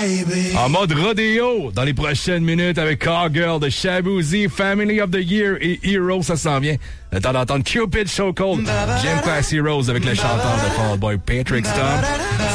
En mode rodéo, dans les prochaines minutes avec Cowgirl de Shaboozey, Family of the Year et Hero, ça s'en vient. Le temps d'entendre Cupid So Cold, Gym Class Heroes avec le chanteur de Fall Boy Patrick Stump.